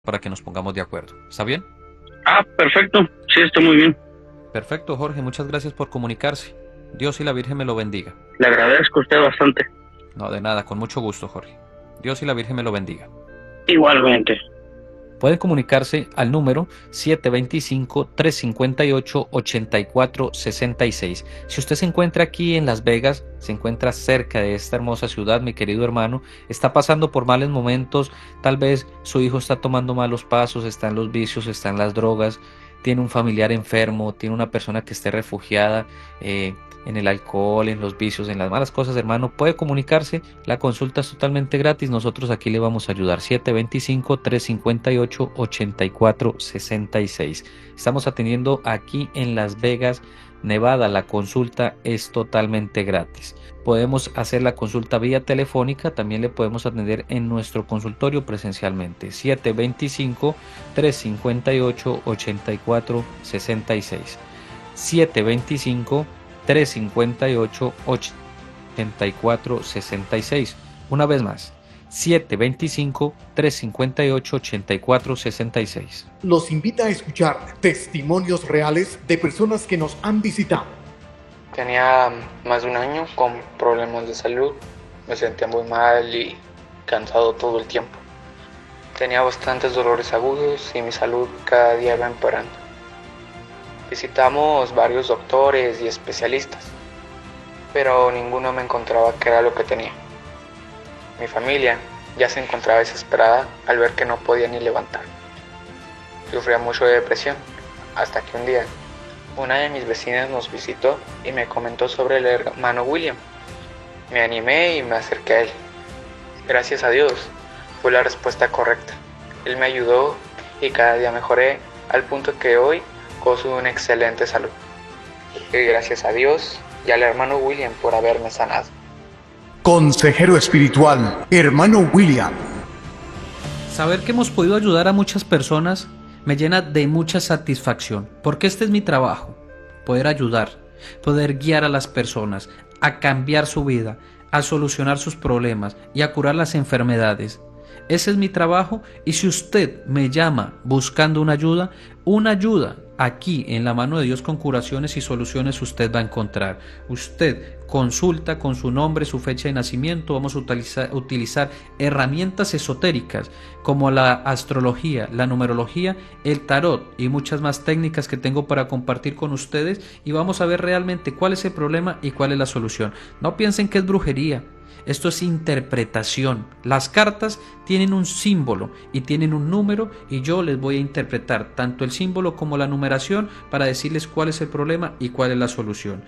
para que nos pongamos de acuerdo. ¿Está bien? Ah, perfecto. Sí, está muy bien. Perfecto, Jorge. Muchas gracias por comunicarse. Dios y la Virgen me lo bendiga. Le agradezco a usted bastante. No, de nada, con mucho gusto, Jorge. Dios y la Virgen me lo bendiga. Igualmente. Pueden comunicarse al número 725-358-8466. Si usted se encuentra aquí en Las Vegas, se encuentra cerca de esta hermosa ciudad, mi querido hermano, está pasando por malos momentos, tal vez su hijo está tomando malos pasos, está en los vicios, está en las drogas, tiene un familiar enfermo, tiene una persona que esté refugiada en el alcohol, en los vicios, en las malas cosas, hermano, puede comunicarse. La consulta es totalmente gratis. Nosotros aquí le vamos a ayudar. 725-358-8466. Estamos atendiendo aquí en Las Vegas, Nevada. La consulta es totalmente gratis. Podemos hacer la consulta vía telefónica. También le podemos atender en nuestro consultorio presencialmente. 725-358-8466. 725-358-8466. Una vez más, 725-358-8466. Los invita a escuchar testimonios reales de personas que nos han visitado. Tenía más de un año con problemas de salud, me sentía muy mal y cansado todo el tiempo. Tenía bastantes dolores agudos y mi salud cada día iba empeorando. Visitamos varios doctores y especialistas, pero ninguno me encontraba qué era lo que tenía. Mi familia ya se encontraba desesperada al ver que no podía ni levantar. Sufría mucho de depresión, hasta que un día una de mis vecinas nos visitó y me comentó sobre el hermano William. Me animé y me acerqué a él. Gracias a Dios, fue la respuesta correcta. Él me ayudó y cada día mejoré al punto que hoy gozo de una excelente salud. Y gracias a Dios y al hermano William por haberme sanado. Consejero espiritual, hermano William. Saber que hemos podido ayudar a muchas personas me llena de mucha satisfacción, porque este es mi trabajo, poder ayudar, poder guiar a las personas a cambiar su vida, a solucionar sus problemas y a curar las enfermedades. Ese es mi trabajo, y si usted me llama buscando una ayuda, aquí en la mano de Dios con curaciones y soluciones usted va a encontrar. Usted consulta con su nombre, su fecha de nacimiento. Vamos a utilizar herramientas esotéricas como la astrología, la numerología, el tarot y muchas más técnicas que tengo para compartir con ustedes, y vamos a ver realmente cuál es el problema y cuál es la solución. No piensen que es brujería. Esto es interpretación. Las cartas tienen un símbolo y tienen un número, y yo les voy a interpretar tanto el símbolo como la numeración para decirles cuál es el problema y cuál es la solución.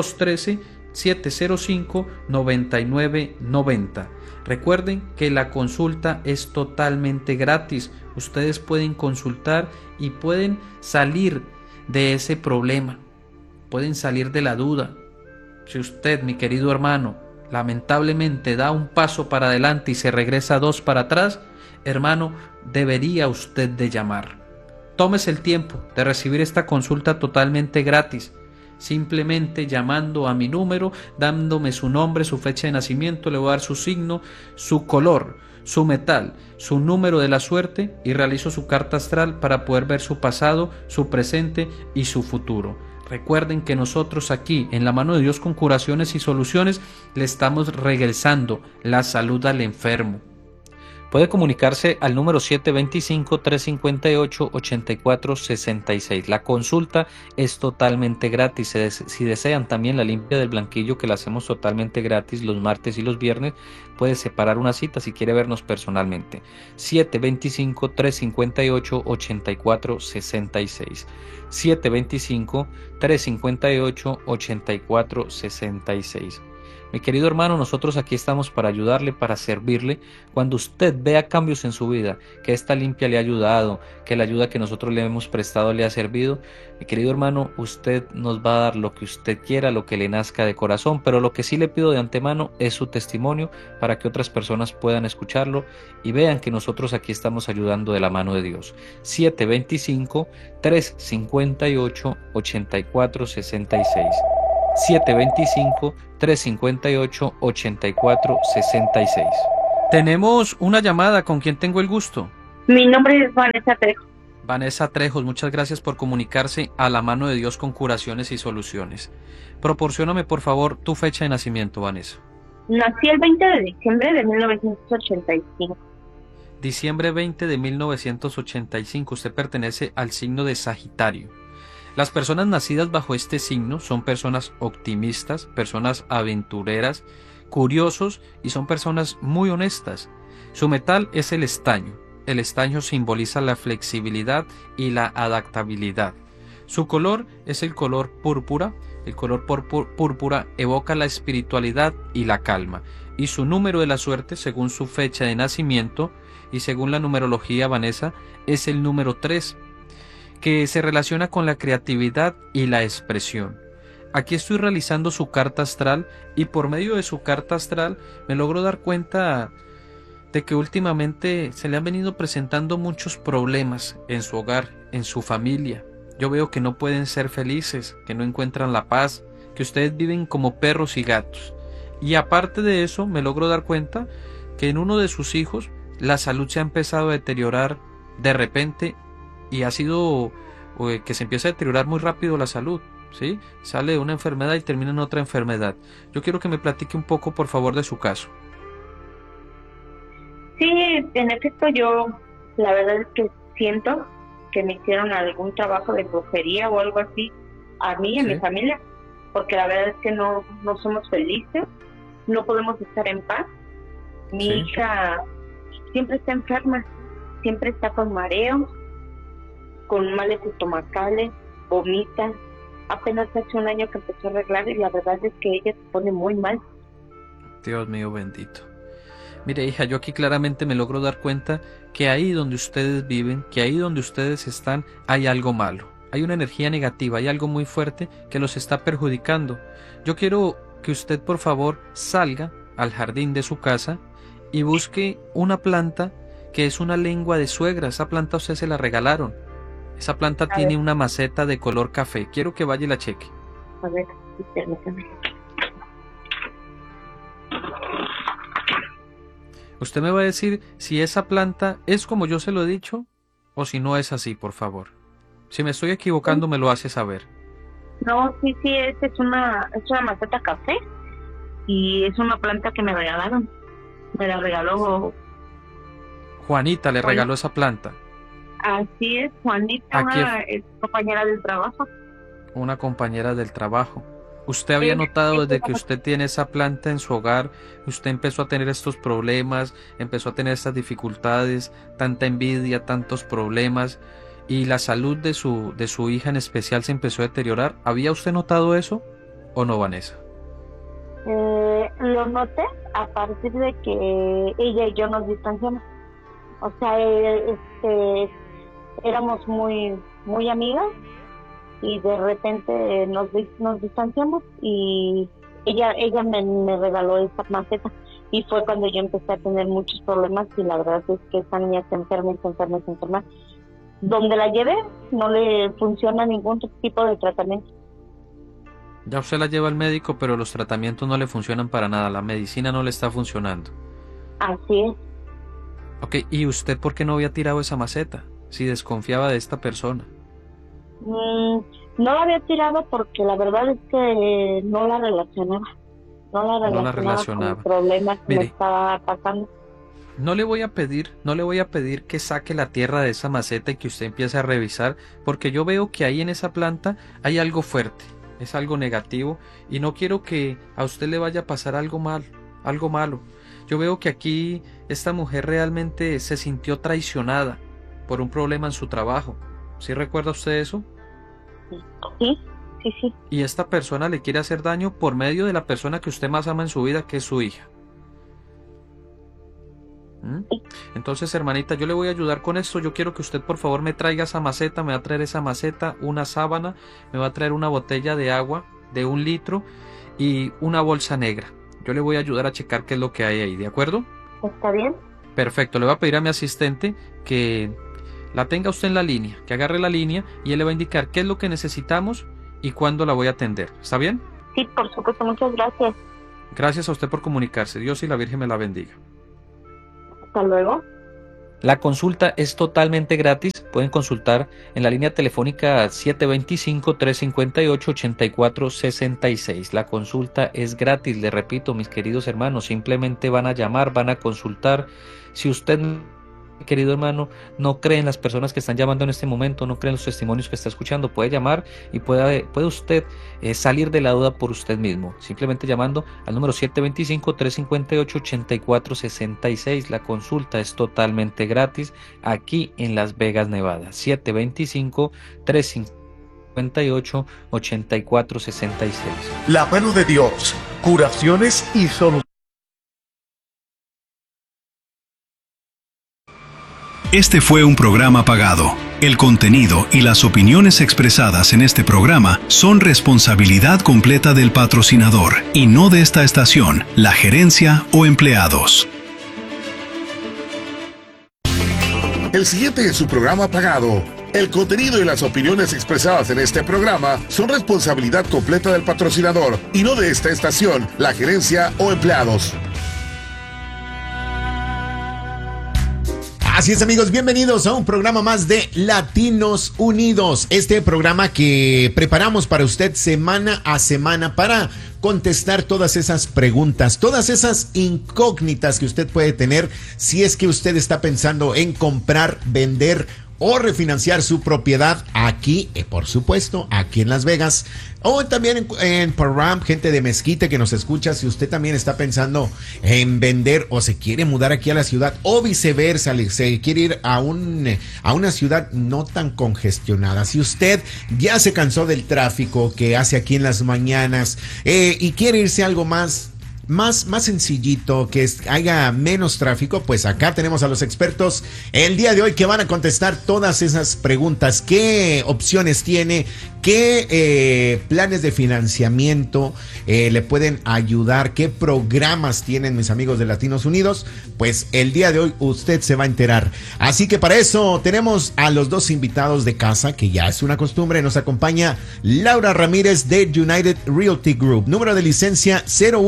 213-705-9990. Recuerden que la consulta es totalmente gratis. Ustedes pueden consultar y pueden salir de ese problema, pueden salir de la duda. Si usted, mi querido hermano, lamentablemente da un paso para adelante y se regresa dos para atrás, hermano, debería usted de llamar. Tómese el tiempo de recibir esta consulta totalmente gratis, simplemente llamando a mi número, dándome su nombre, su fecha de nacimiento. Le voy a dar su signo, su color, su metal, su número de la suerte, y realizo su carta astral para poder ver su pasado, su presente y su futuro. Recuerden que nosotros aquí, en la mano de Dios con curaciones y soluciones, le estamos regresando la salud al enfermo. Puede comunicarse al número 725-358-8466. La consulta es totalmente gratis. Si desean también la limpia del blanquillo, que la hacemos totalmente gratis los martes y los viernes, puede separar una cita si quiere vernos personalmente. 725-358-8466. 725-358-8466. Mi querido hermano, nosotros aquí estamos para ayudarle, para servirle. Cuando usted vea cambios en su vida, que esta limpia le ha ayudado, que la ayuda que nosotros le hemos prestado le ha servido, mi querido hermano, usted nos va a dar lo que usted quiera, lo que le nazca de corazón, pero lo que sí le pido de antemano es su testimonio, para que otras personas puedan escucharlo y vean que nosotros aquí estamos ayudando de la mano de Dios. 725-358-8466. 725-358-8466. Tenemos una llamada. ¿Con quien tengo el gusto? Mi nombre es Vanessa Trejo. Vanessa Trejos, muchas gracias por comunicarse a la mano de Dios con curaciones y soluciones. Proporcióname por favor tu fecha de nacimiento, Vanessa. Nací el 20 de diciembre de 1985. Diciembre 20 de 1985, usted pertenece al signo de Sagitario. Las personas nacidas bajo este signo son personas optimistas, personas aventureras, curiosos y son personas muy honestas. Su metal es el estaño. El estaño simboliza la flexibilidad y la adaptabilidad. Su color es el color púrpura. El color púrpura evoca la espiritualidad y la calma. Y su número de la suerte, según su fecha de nacimiento y según la numerología, Vanessa, es el número 3, que se relaciona con la creatividad y la expresión. Aquí estoy realizando su carta astral y por medio de su carta astral me logro dar cuenta de que últimamente se le han venido presentando muchos problemas en su hogar, en su familia. Yo veo que no pueden ser felices, que no encuentran la paz, que ustedes viven como perros y gatos. Y aparte de eso, me logro dar cuenta que en uno de sus hijos la salud se ha empezado a deteriorar de repente y ha sido que se empieza a deteriorar muy rápido la salud, ¿sí? Sale de una enfermedad y termina en otra enfermedad. Yo quiero que me platique un poco, por favor, de su caso. Sí, en efecto, yo la verdad es que siento que me hicieron algún trabajo de brujería o algo así a mí y a mi familia, porque la verdad es que no somos felices, no podemos estar en paz. Mi hija siempre está enferma, siempre está con mareos, con males estomacales, vomita. Apenas hace un año que empezó a arreglar y la verdad es que ella se pone muy mal. Dios mío bendito. Mire, hija, yo aquí claramente me logro dar cuenta que ahí donde ustedes viven, que ahí donde ustedes están, hay algo malo. Hay una energía negativa, hay algo muy fuerte que los está perjudicando. Yo quiero que usted, por favor, salga al jardín de su casa y busque una planta que es una lengua de suegra. Esa planta a usted se la regalaron. Esa planta tiene una maceta de color café. Quiero que vaya y la cheque. A ver, permítame. Usted me va a decir si esa planta es como yo se lo he dicho o si no es así, por favor. Si me estoy equivocando, me lo hace saber. No, sí, esta es una maceta café y es una planta que me regalaron. Me la regaló Juanita le regaló esa planta. Así es, Juanita, una compañera del trabajo. Una compañera del trabajo. ¿Usted había notado desde que usted tiene esa planta en su hogar, usted empezó a tener estos problemas, empezó a tener estas dificultades, tanta envidia, tantos problemas, y la salud de su hija en especial se empezó a deteriorar? ¿Había usted notado eso o no, Vanessa? Lo noté a partir de que ella y yo nos distanciamos. O sea, éramos muy amigas y de repente nos distanciamos y ella me regaló esta maceta y fue cuando yo empecé a tener muchos problemas y la verdad es que esa niña se enferma. Donde la lleve no le funciona ningún tipo de tratamiento. Ya usted la lleva al médico, pero los tratamientos no le funcionan para nada, la medicina no le está funcionando. Así es. Ok, ¿y usted por qué no había tirado esa maceta si desconfiaba de esta persona? No la había tirado porque la verdad es que no la relacionaba. No la relacionaba con el problema que me estaba pasando. No le voy a pedir que saque la tierra de esa maceta y que usted empiece a revisar, porque yo veo que ahí en esa planta hay algo fuerte, es algo negativo y no quiero que a usted le vaya a pasar algo malo. Yo veo que aquí esta mujer realmente se sintió traicionada por un problema en su trabajo. ¿Sí recuerda usted eso? Sí. Y esta persona le quiere hacer daño por medio de la persona que usted más ama en su vida, que es su hija. Entonces, hermanita, yo le voy a ayudar con esto. Yo quiero que usted por favor me traiga esa maceta, me va a traer esa maceta, una sábana, me va a traer una botella de agua de 1 litro y una bolsa negra. Yo le voy a ayudar a checar qué es lo que hay ahí, ¿de acuerdo? ¿Está bien? Perfecto, le voy a pedir a mi asistente que la tenga usted en la línea, que agarre la línea y él le va a indicar qué es lo que necesitamos y cuándo la voy a atender. ¿Está bien? Sí, por supuesto, muchas gracias. Gracias a usted por comunicarse. Dios y la Virgen me la bendiga. Hasta luego. La consulta es totalmente gratis. Pueden consultar en la línea telefónica 725-358-8466. La consulta es gratis, le repito, mis queridos hermanos. Simplemente van a llamar, van a consultar. Si usted, querido hermano, no cree en las personas que están llamando en este momento, no cree en los testimonios que está escuchando, puede llamar y puede usted salir de la duda por usted mismo, simplemente llamando al número 725-358-8466. La consulta es totalmente gratis aquí en Las Vegas, Nevada. 725-358-8466. La mano de Dios, curaciones y soluciones. Este fue un programa pagado. El contenido y las opiniones expresadas en este programa son responsabilidad completa del patrocinador y no de esta estación, la gerencia o empleados. El siguiente es su programa pagado. El contenido y las opiniones expresadas en este programa son responsabilidad completa del patrocinador y no de esta estación, la gerencia o empleados. Así es, amigos, bienvenidos a un programa más de Latinos Unidos. Este programa que preparamos para usted semana a semana para contestar todas esas preguntas, todas esas incógnitas que usted puede tener si es que usted está pensando en comprar, vender o refinanciar su propiedad aquí, por supuesto, aquí en Las Vegas, o también en Parham, gente de Mezquite que nos escucha. Si usted también está pensando en vender o se quiere mudar aquí a la ciudad o viceversa, se quiere ir a una ciudad no tan congestionada. Si usted ya se cansó del tráfico que hace aquí en las mañanas y quiere irse a algo más sencillito, que haya menos tráfico, pues acá tenemos a los expertos el día de hoy que van a contestar todas esas preguntas. ¿Qué opciones tiene? ¿Qué planes de financiamiento le pueden ayudar? ¿Qué programas tienen mis amigos de Latinos Unidos? Pues el día de hoy usted se va a enterar. Así que para eso tenemos a los dos invitados de casa, que ya es una costumbre. Nos acompaña Laura Ramírez de United Realty Group, número de licencia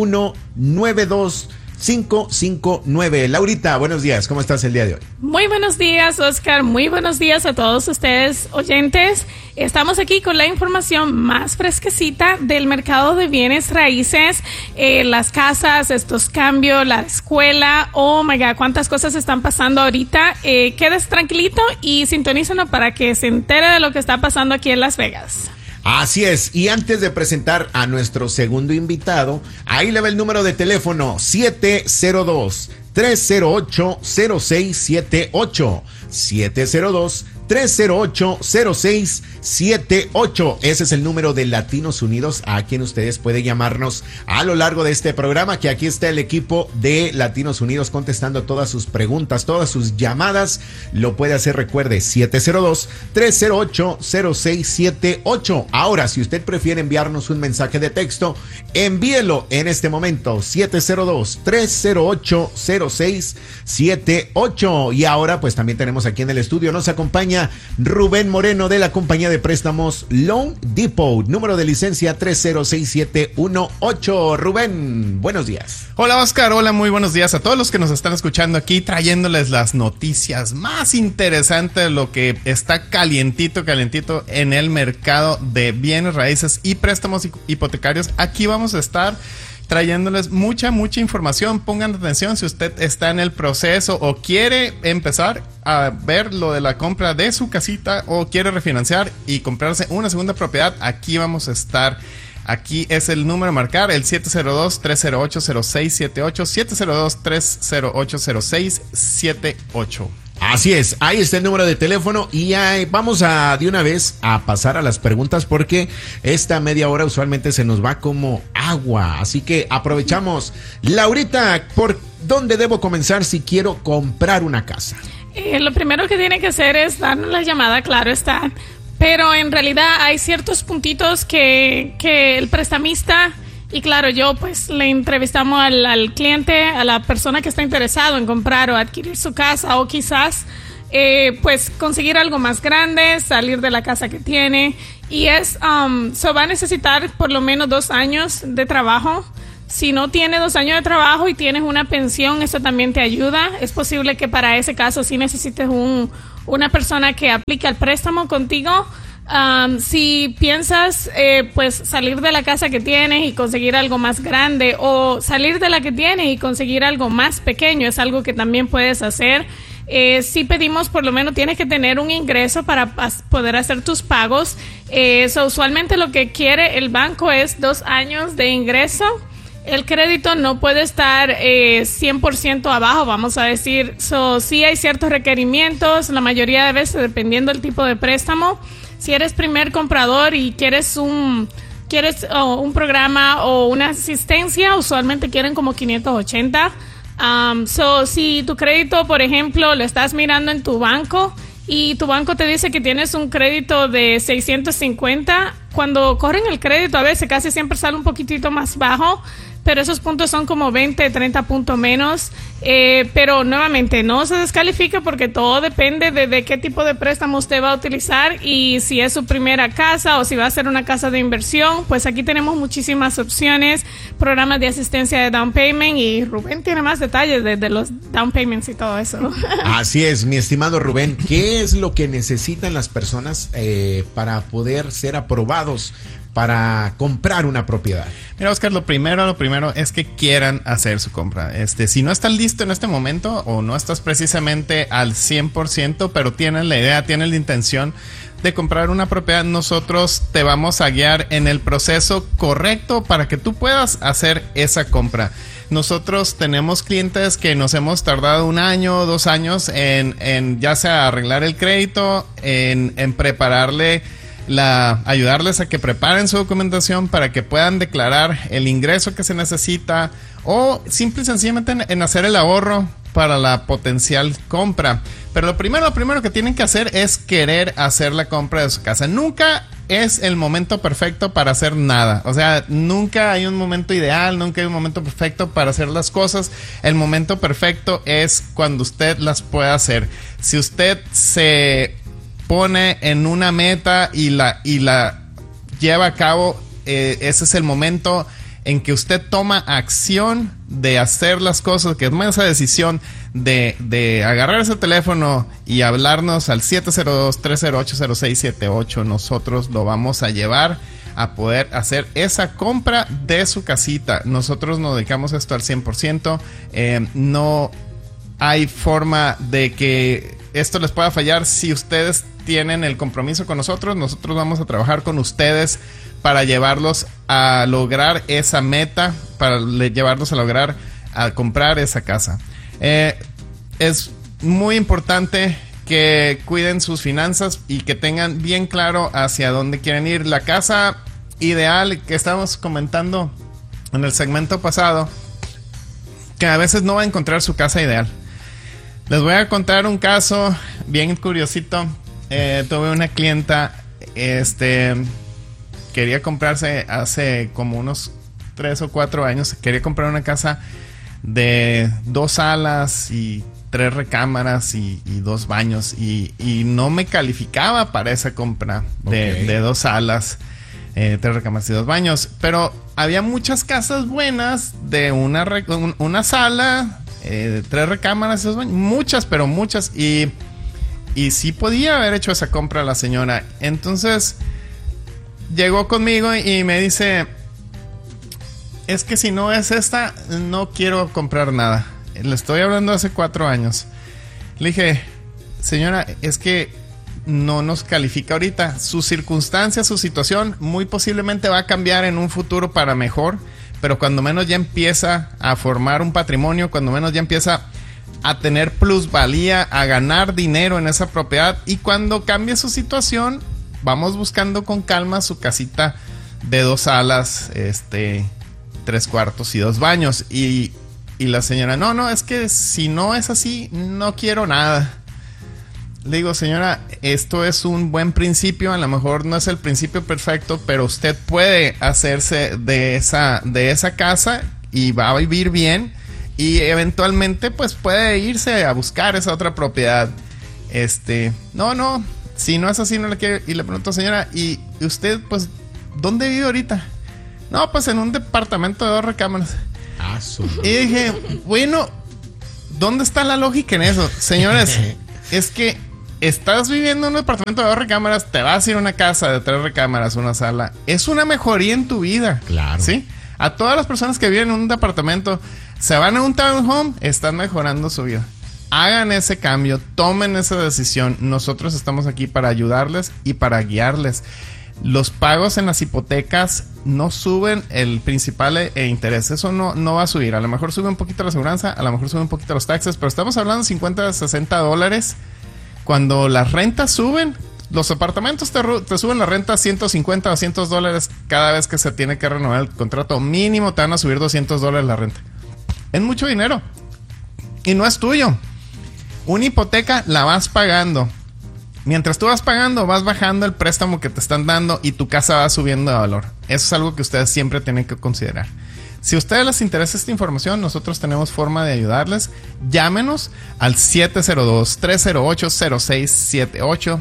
0192559. Laurita, buenos días, ¿cómo estás el día de hoy? Muy buenos días, Oscar, muy buenos días a todos ustedes oyentes. Estamos aquí con la información más fresquecita del mercado de bienes raíces, las casas, estos cambios, la escuela. Oh my God, cuántas cosas están pasando ahorita. Quédese tranquilito y sintonízanos para que se entere de lo que está pasando aquí en Las Vegas. Así es, y antes de presentar a nuestro segundo invitado, ahí le va el número de teléfono 702-308-0678. 702-308-0678. Ese es el número de Latinos Unidos a quien ustedes pueden llamarnos a lo largo de este programa, que aquí está el equipo de Latinos Unidos contestando todas sus preguntas, todas sus llamadas. Lo puede hacer, recuerde, 702-308-0678. Ahora, si usted prefiere enviarnos un mensaje de texto, envíelo en este momento, 702-308-0678. Y ahora, pues también tenemos aquí en el estudio, nos acompaña Rubén Moreno de la compañía de préstamos Loan Depot, número de licencia 306718. Rubén, buenos días. Hola, Oscar, hola, muy buenos días a todos los que nos están escuchando aquí, trayéndoles las noticias más interesantes de lo que está calientito en el mercado de bienes raíces y préstamos hipotecarios. Aquí vamos a estar trayéndoles mucha información. Pongan atención si usted está en el proceso o quiere empezar a ver lo de la compra de su casita o quiere refinanciar y comprarse una segunda propiedad. Aquí vamos a estar. Aquí es el número a marcar, el 702-308-0678, 702-308-0678. Así es, ahí está el número de teléfono y vamos de una vez a pasar a las preguntas, porque esta media hora usualmente se nos va como agua, así que aprovechamos. Laurita, ¿por dónde debo comenzar si quiero comprar una casa? Lo primero que tiene que hacer es darnos la llamada, claro está, pero en realidad hay ciertos puntitos que el prestamista... Y claro, yo pues le entrevistamos al cliente, a la persona que está interesado en comprar o adquirir su casa, o quizás pues conseguir algo más grande, salir de la casa que tiene. Y va a necesitar por lo menos 2 años de trabajo. Si no tienes 2 años de trabajo y tienes una pensión, eso también te ayuda. Es posible que para ese caso sí necesites una persona que aplique al préstamo contigo. Si piensas pues salir de la casa que tienes y conseguir algo más grande, o salir de la que tienes y conseguir algo más pequeño, es algo que también puedes hacer. Si pedimos, por lo menos tienes que tener un ingreso para poder hacer tus pagos. Usualmente lo que quiere el banco es 2 años de ingreso. El crédito no puede estar 100% abajo, vamos a decir. Sí hay ciertos requerimientos, la mayoría de veces dependiendo del tipo de préstamo. Si eres primer comprador y quieres un programa o una asistencia, usualmente quieren como 580. Si tu crédito, por ejemplo, lo estás mirando en tu banco y tu banco te dice que tienes un crédito de 650, cuando corren el crédito a veces casi siempre sale un poquitito más bajo, pero esos puntos son como 20, 30 puntos menos. Pero nuevamente no se descalifica porque todo depende de qué tipo de préstamo usted va a utilizar y si es su primera casa o si va a ser una casa de inversión. Pues aquí tenemos muchísimas opciones, programas de asistencia de down payment, y Rubén tiene más detalles de los down payments y todo eso. Así es, mi estimado Rubén. ¿Qué es lo que necesitan las personas para poder ser aprobados para comprar una propiedad? Mira, Oscar, lo primero es que quieran hacer su compra. Si no estás listo en este momento o no estás precisamente al 100%, pero tienes la idea, tienes la intención de comprar una propiedad, nosotros te vamos a guiar en el proceso correcto para que tú puedas hacer esa compra. Nosotros tenemos clientes que nos hemos tardado 1 año, 2 años en ya sea arreglar el crédito, en prepararle ayudarles a que preparen su documentación para que puedan declarar el ingreso que se necesita, o simple y sencillamente en hacer el ahorro para la potencial compra. Pero lo primero que tienen que hacer es querer hacer la compra de su casa. Nunca es el momento perfecto para hacer nada. O sea, nunca hay un momento ideal, nunca hay un momento perfecto para hacer las cosas. El momento perfecto es cuando usted las pueda hacer. Si usted se pone en una meta y la lleva a cabo, ese es el momento en que usted toma acción de hacer las cosas, que toma esa decisión de agarrar ese teléfono y hablarnos al 702-308-0678. Nosotros lo vamos a llevar a poder hacer esa compra de su casita. Nosotros nos dedicamos a esto al 100%. No hay forma de que esto les pueda fallar. Si ustedes tienen el compromiso con nosotros, nosotros vamos a trabajar con ustedes para llevarlos a lograr esa meta, para llevarlos a lograr a comprar esa casa. Es muy importante que cuiden sus finanzas y que tengan bien claro hacia dónde quieren ir. La casa ideal que estábamos comentando en el segmento pasado, que a veces no va a encontrar su casa ideal. Les voy a contar un caso bien curiosito. Tuve una clienta, quería comprarse hace como unos 3 o 4 años, quería comprar una casa de 2 salas y 3 recámaras y 2 baños, y no me calificaba para esa compra de 2 salas, 3 recámaras y 2 baños, pero había muchas casas buenas de una sala, 3 recámaras y 2 baños, muchas, pero muchas, y sí podía haber hecho esa compra la señora. Entonces llegó conmigo y me dice: es que si no es esta, no quiero comprar nada. Le estoy hablando hace 4 años. Le dije: señora, es que no nos califica ahorita. Su circunstancia, su situación muy posiblemente va a cambiar en un futuro para mejor, pero cuando menos ya empieza a formar un patrimonio, cuando menos ya empieza a tener plusvalía, a ganar dinero en esa propiedad, y cuando cambie su situación, vamos buscando con calma su casita de 2 salas, 3 cuartos y 2 baños. Y la señora: no, es que si no es así, no quiero nada. Le digo: señora, esto es un buen principio, a lo mejor no es el principio perfecto, pero usted puede hacerse de esa casa y va a vivir bien, y eventualmente pues puede irse a buscar esa otra propiedad. No, si no es así, no le quiero. Y le pregunto: señora, ¿y usted pues dónde vive ahorita? No, pues en un departamento de 2 recámaras. Y dije, bueno, ¿dónde está la lógica en eso? Señores, es que estás viviendo en un departamento de 2 recámaras, te vas a ir a una casa de 3 recámaras, una sala. Es una mejoría en tu vida. Claro. ¿Sí? A todas las personas que viven en un departamento, se van a un townhome, están mejorando su vida. Hagan ese cambio, tomen esa decisión. Nosotros estamos aquí para ayudarles y para guiarles. Los pagos en las hipotecas no suben el principal interés. Eso no va a subir. A lo mejor sube un poquito la aseguranza, a lo mejor sube un poquito los taxes, pero estamos hablando de 50 a 60 dólares. Cuando las rentas suben, los apartamentos te suben la renta 150 o 200 dólares cada vez que se tiene que renovar el contrato. Mínimo te van a subir 200 dólares la renta. Es mucho dinero. Y no es tuyo. Una hipoteca la vas pagando. Mientras tú vas pagando, vas bajando el préstamo que te están dando y tu casa va subiendo de valor. Eso es algo que ustedes siempre tienen que considerar. Si a ustedes les interesa esta información, nosotros tenemos forma de ayudarles. Llámenos al 702-308-0678,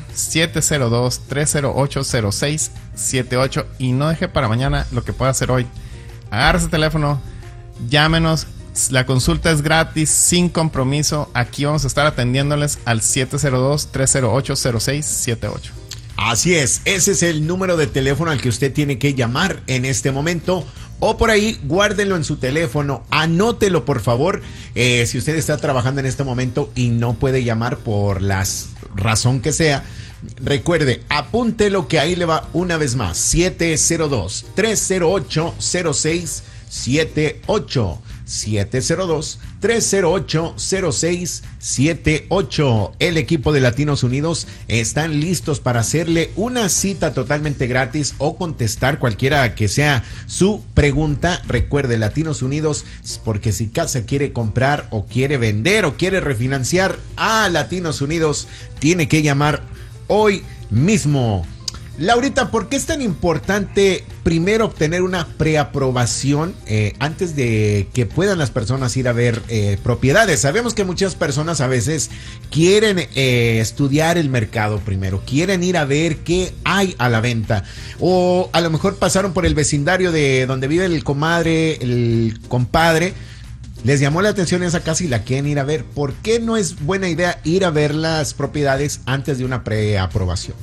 702-308-0678 y no deje para mañana lo que pueda hacer hoy. Agarre ese teléfono, llámenos. La consulta es gratis, sin compromiso. Aquí vamos a estar atendiéndoles al 702-308-0678. Así es, ese es el número de teléfono al que usted tiene que llamar en este momento. O por ahí, guárdelo en su teléfono, anótelo por favor. Si usted está trabajando en este momento y no puede llamar por la razón que sea, recuerde, apúntelo que ahí le va una vez más. 702-308-0678. 702-308-0678. El equipo de Latinos Unidos están listos para hacerle una cita totalmente gratis o contestar cualquiera que sea su pregunta. Recuerde, Latinos Unidos, porque si casa quiere comprar o quiere vender o quiere refinanciar, a Latinos Unidos tiene que llamar hoy mismo. Laurita, ¿por qué es tan importante primero obtener una preaprobación antes de que puedan las personas ir a ver propiedades? Sabemos que muchas personas a veces quieren estudiar el mercado primero, quieren ir a ver qué hay a la venta, o a lo mejor pasaron por el vecindario de donde vive el comadre, el compadre, les llamó la atención esa casa y la quieren ir a ver. ¿Por qué no es buena idea ir a ver las propiedades antes de una preaprobación?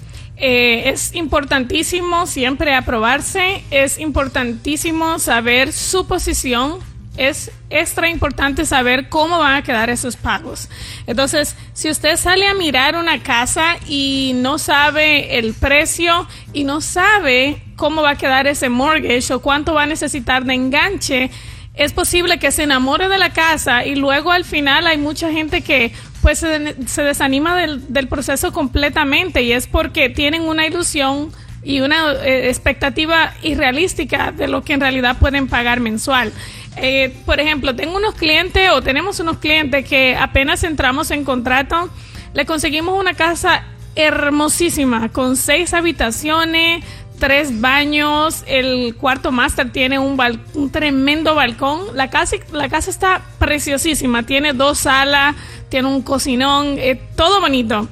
Es importantísimo siempre aprobarse, es importantísimo saber su posición, es extra importante saber cómo van a quedar esos pagos. Entonces, si usted sale a mirar una casa y no sabe el precio y no sabe cómo va a quedar ese mortgage o cuánto va a necesitar de enganche, es posible que se enamore de la casa y luego al final hay mucha gente que pues se desanima del proceso completamente, y es porque tienen una ilusión y una expectativa irrealística de lo que en realidad pueden pagar mensual. Por ejemplo, tenemos unos clientes que apenas entramos en contrato, le conseguimos una casa hermosísima con 6 habitaciones, 3 baños, el cuarto máster tiene un tremendo balcón. La casa está preciosísima, tiene 2 salas, tiene un cocinón, todo bonito.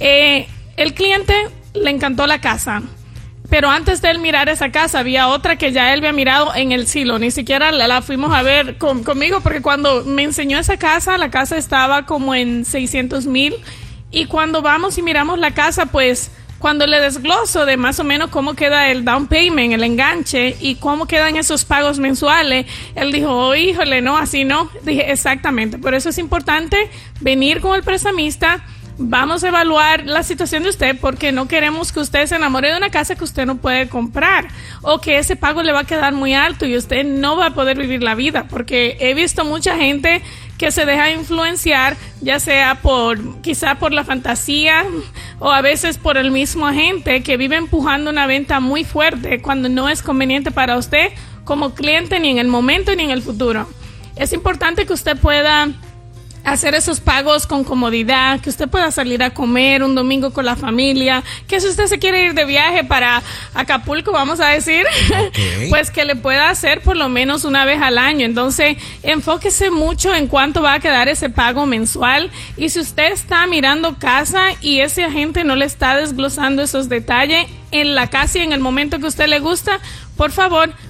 El cliente le encantó la casa, pero antes de él mirar esa casa había otra que ya él había mirado en el silo, ni siquiera la fuimos a ver conmigo, porque cuando me enseñó esa casa, la casa estaba como en 600,000, y cuando vamos y miramos la casa, pues cuando le desgloso de más o menos cómo queda el down payment, el enganche, y cómo quedan esos pagos mensuales, él dijo, oh, híjole, no, así no. Dije, exactamente, por eso es importante venir con el prestamista. Vamos a evaluar la situación de usted, porque no queremos que usted se enamore de una casa que usted no puede comprar, o que ese pago le va a quedar muy alto y usted no va a poder vivir la vida, porque he visto mucha gente que se deja influenciar, ya sea quizá por la fantasía, o a veces por el mismo agente que vive empujando una venta muy fuerte cuando no es conveniente para usted como cliente, ni en el momento ni en el futuro. Es importante que usted pueda hacer esos pagos con comodidad, que usted pueda salir a comer un domingo con la familia, que si usted se quiere ir de viaje para Acapulco, vamos a decir, okay, pues que le pueda hacer por lo menos una vez al año. Entonces, enfóquese mucho en cuánto va a quedar ese pago mensual, y si usted está mirando casa y ese agente no le está desglosando esos detalles en la casa y en el momento que a usted le gusta, por favor,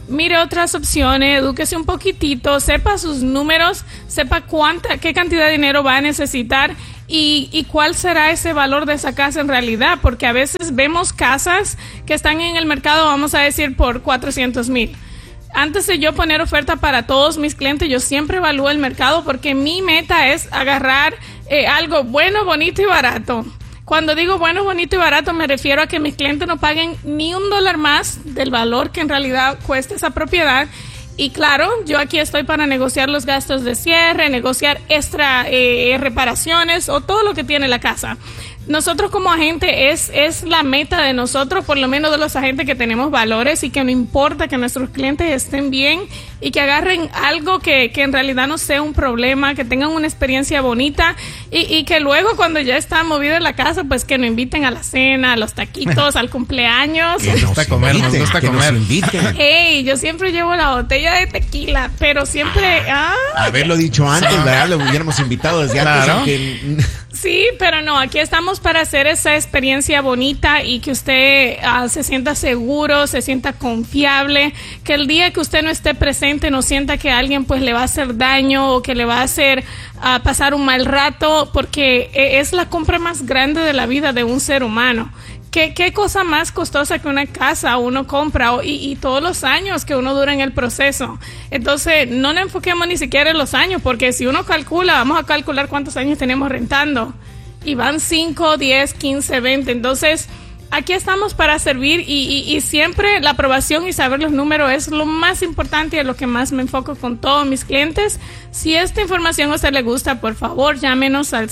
mire otras opciones, edúquese un poquitito, sepa sus números, sepa qué cantidad de dinero va a necesitar y cuál será ese valor de esa casa en realidad, porque a veces vemos casas que están en el mercado, vamos a decir, por 400,000. Antes de yo poner oferta para todos mis clientes, yo siempre evalúo el mercado porque mi meta es agarrar algo bueno, bonito y barato. Cuando digo bueno, bonito y barato, me refiero a que mis clientes no paguen ni $1 más del valor que en realidad cuesta esa propiedad. Y claro, yo aquí estoy para negociar los gastos de cierre, negociar extra reparaciones o todo lo que tiene la casa. Nosotros como agente es la meta de nosotros, por lo menos de los agentes que tenemos valores y que no importa que nuestros clientes estén bien y que agarren algo que en realidad no sea un problema, que tengan una experiencia bonita y que luego cuando ya está movida la casa, pues que nos inviten a la cena, a los taquitos, al cumpleaños. Nos gusta comer. Hey, yo siempre llevo la botella de tequila, pero siempre... Haberlo dicho antes, ¿verdad? Lo hubiéramos invitado desde antes. Sí, pero no, aquí estamos para hacer esa experiencia bonita y que usted se sienta seguro, se sienta confiable, que el día que usted no esté presente no sienta que alguien pues le va a hacer daño o que le va a hacer pasar un mal rato, porque es la compra más grande de la vida de un ser humano. ¿Qué cosa más costosa que una casa uno compra y todos los años que uno dura en el proceso? Entonces, no nos enfoquemos ni siquiera en los años, porque si uno calcula, vamos a calcular cuántos años tenemos rentando. Y van 5, 10, 15, 20. Entonces, aquí estamos para servir y siempre la aprobación y saber los números es lo más importante y es lo que más me enfoco con todos mis clientes. Si esta información a usted le gusta, por favor, llámenos al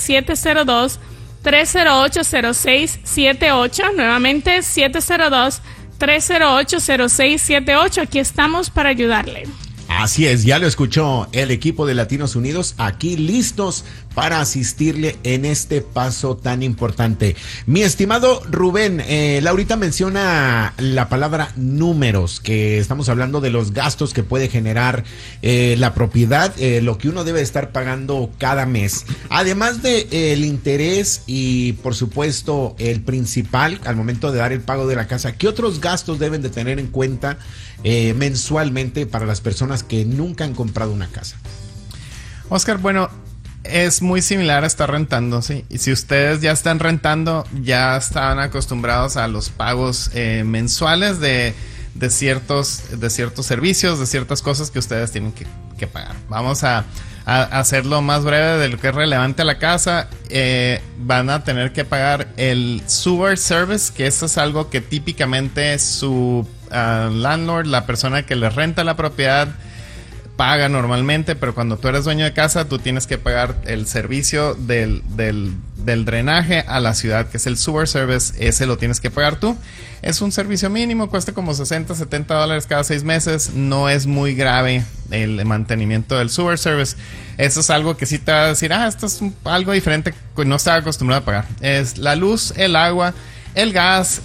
702-308-0678. Nuevamente, 702-308-0678. Aquí estamos para ayudarle. Así es, ya lo escuchó el equipo de Latinos Unidos, aquí listos para asistirle en este paso tan importante. Mi estimado Rubén, Laurita menciona la palabra números, que estamos hablando de los gastos que puede generar la propiedad, lo que uno debe estar pagando cada mes. Además de el interés y por supuesto el principal al momento de dar el pago de la casa, ¿qué otros gastos deben de tener en cuenta mensualmente para las personas que nunca han comprado una casa? Oscar, bueno, es muy similar a estar rentando, ¿sí? Y si ustedes ya están rentando, ya están acostumbrados a los pagos mensuales de ciertos servicios, de ciertas cosas que ustedes tienen que pagar. Vamos a hacerlo más breve de lo que es relevante a la casa. Van a tener que pagar el sewer service, que eso es algo que típicamente su landlord, la persona que les renta la propiedad, paga normalmente, pero cuando tú eres dueño de casa, tú tienes que pagar el servicio del drenaje a la ciudad, que es el sewer service. Ese lo tienes que pagar tú. Es un servicio mínimo, cuesta como $60-70 cada 6 meses. No es muy grave el mantenimiento del sewer service. Eso es algo que sí te va a decir, esto es algo diferente que no estaba acostumbrado a pagar. Es la luz, el agua, el gas,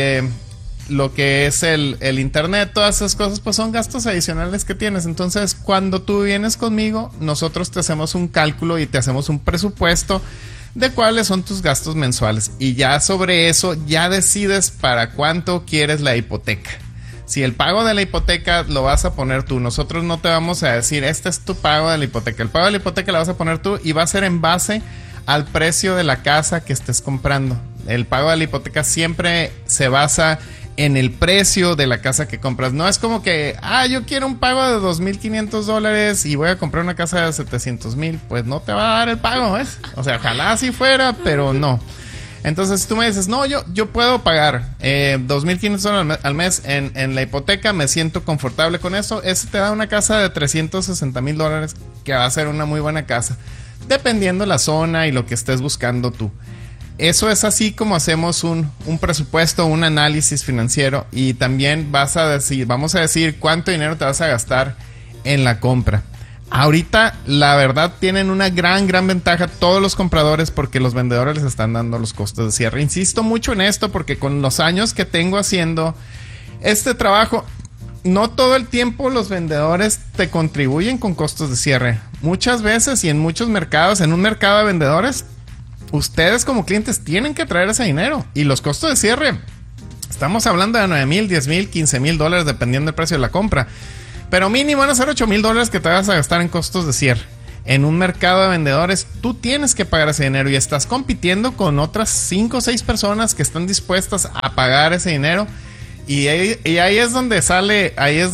lo que es el internet, todas esas cosas, pues son gastos adicionales que tienes. Entonces, cuando tú vienes conmigo, nosotros te hacemos un cálculo y te hacemos un presupuesto de cuáles son tus gastos mensuales. Y ya sobre eso, ya decides para cuánto quieres la hipoteca. Si el pago de la hipoteca lo vas a poner tú, nosotros no te vamos a decir, este es tu pago de la hipoteca. El pago de la hipoteca lo vas a poner tú y va a ser en base al precio de la casa que estés comprando. El pago de la hipoteca siempre se basa en el precio de la casa que compras. No es como que, yo quiero un pago de $2,500 y voy a comprar una casa de $700,000. Pues no te va a dar el pago, ¿ves? O sea, ojalá así fuera, pero no. Entonces, si tú me dices, no, yo puedo pagar $2,500 al mes en la hipoteca, me siento confortable con eso, ese te da una casa de $360,000, que va a ser una muy buena casa, dependiendo la zona y lo que estés buscando tú. Eso es así como hacemos un presupuesto, un análisis financiero, y también vamos a decir cuánto dinero te vas a gastar en la compra. Ahorita, la verdad, tienen una gran ventaja todos los compradores, porque los vendedores les están dando los costos de cierre. Insisto mucho en esto porque con los años que tengo haciendo este trabajo, no todo el tiempo los vendedores te contribuyen con costos de cierre. Muchas veces y en muchos mercados, en un mercado de vendedores, ustedes como clientes tienen que traer ese dinero, y los costos de cierre estamos hablando de $9,000, $10,000, $15,000 dependiendo del precio de la compra. Pero mínimo van a ser $8,000 que te vas a gastar en costos de cierre. En un mercado de vendedores, tú tienes que pagar ese dinero y estás compitiendo con otras 5 o 6 personas que están dispuestas a pagar ese dinero. Y ahí es donde sale,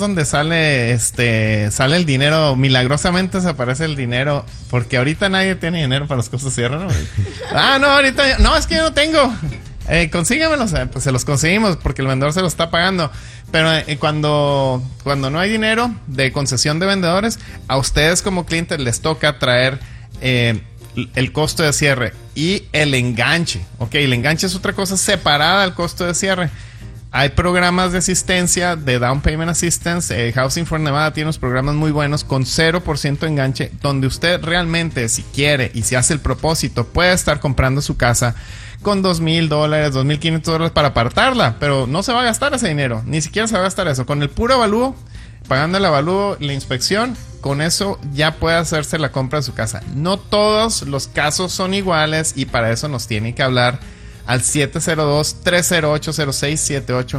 sale el dinero. Milagrosamente se aparece el dinero, porque ahorita nadie tiene dinero para los costos de cierre, ¿no? No, ahorita, no, es que yo no tengo. Consíguemelos, pues se los conseguimos porque el vendedor se los está pagando. Pero cuando no hay dinero de concesión de vendedores, a ustedes como clientes les toca traer el costo de cierre y el enganche. Ok, el enganche es otra cosa separada al costo de cierre. Hay programas de asistencia, de Down Payment Assistance. Housing for Nevada tiene unos programas muy buenos con 0% de enganche, donde usted realmente, si quiere y si hace el propósito, puede estar comprando su casa con $2,000, $2,500 para apartarla, pero no se va a gastar ese dinero, ni siquiera se va a gastar eso. Con el puro avalúo, pagando el avalúo, la inspección, con eso ya puede hacerse la compra de su casa. No todos los casos son iguales y para eso nos tiene que hablar al 702-308-0678,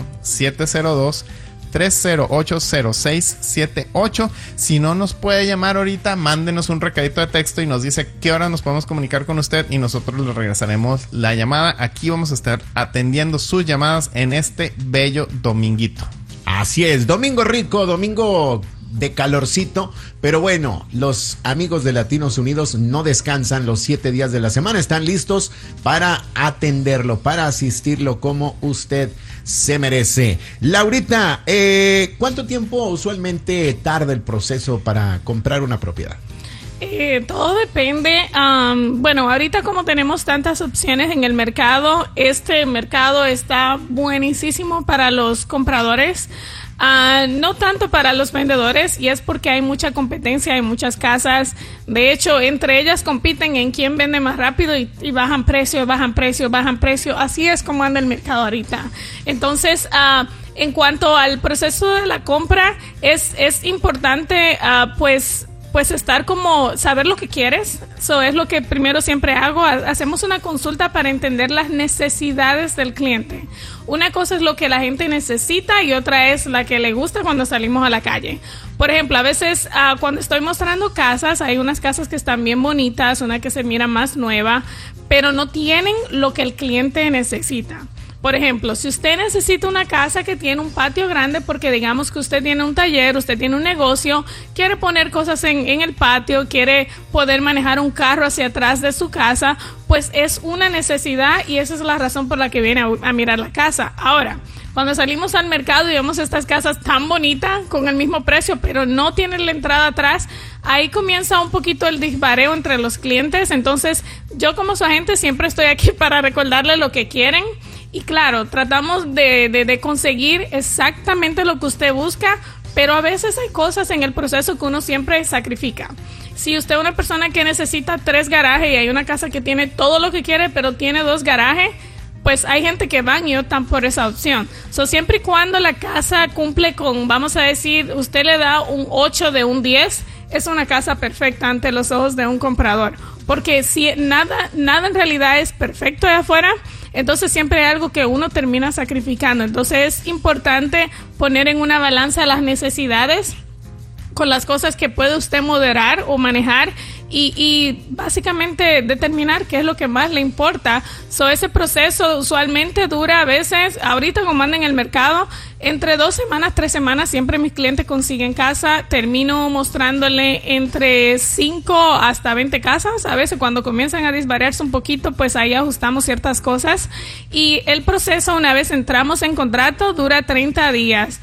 702-308-0678. Si no nos puede llamar ahorita, mándenos un recadito de texto y nos dice qué hora nos podemos comunicar con usted y nosotros le regresaremos la llamada. Aquí vamos a estar atendiendo sus llamadas en este bello dominguito. Así es, domingo rico, domingo de calorcito, pero bueno, los amigos de Latinos Unidos no descansan los 7 días de la semana, están listos para atenderlo, para asistirlo como usted se merece. Laurita, ¿cuánto tiempo usualmente tarda el proceso para comprar una propiedad? Todo depende. Bueno, ahorita como tenemos tantas opciones en el mercado, este mercado está buenísimo para los compradores. No tanto para los vendedores, y es porque hay mucha competencia, hay muchas casas. De hecho, entre ellas compiten en quién vende más rápido y bajan precio. Así es como anda el mercado ahorita. Entonces, en cuanto al proceso de la compra, es importante pues estar como saber lo que quieres. Eso es lo que primero siempre hago. Hacemos una consulta para entender las necesidades del cliente. Una cosa es lo que la gente necesita y otra es la que le gusta cuando salimos a la calle. Por ejemplo, a veces cuando estoy mostrando casas, hay unas casas que están bien bonitas, una que se mira más nueva, pero no tienen lo que el cliente necesita. Por ejemplo, si usted necesita una casa que tiene un patio grande, porque digamos que usted tiene un taller, usted tiene un negocio, quiere poner cosas en el patio, quiere poder manejar un carro hacia atrás de su casa, pues es una necesidad y esa es la razón por la que viene a mirar la casa. Ahora, cuando salimos al mercado y vemos estas casas tan bonitas, con el mismo precio, pero no tienen la entrada atrás, ahí comienza un poquito el disbareo entre los clientes. Entonces, yo como su agente siempre estoy aquí para recordarle lo que quieren. Y claro, tratamos de conseguir exactamente lo que usted busca, pero a veces hay cosas en el proceso que uno siempre sacrifica. Si usted es una persona que necesita 3 garajes y hay una casa que tiene todo lo que quiere, pero tiene 2 garajes, pues hay gente que van y optan por esa opción. Siempre y cuando la casa cumple con, vamos a decir, usted le da un 8 de un 10, es una casa perfecta ante los ojos de un comprador. Porque si nada en realidad es perfecto de afuera, entonces siempre hay algo que uno termina sacrificando. Entonces es importante poner en una balanza las necesidades con las cosas que puede usted moderar o manejar y básicamente determinar qué es lo que más le importa. Ese proceso usualmente dura a veces, ahorita como anda en el mercado, entre 2 semanas, 3 semanas, siempre mis clientes consiguen casa. Termino mostrándole entre 5 hasta 20 casas. A veces cuando comienzan a disvariarse un poquito, pues ahí ajustamos ciertas cosas. Y el proceso, una vez entramos en contrato, dura 30 días.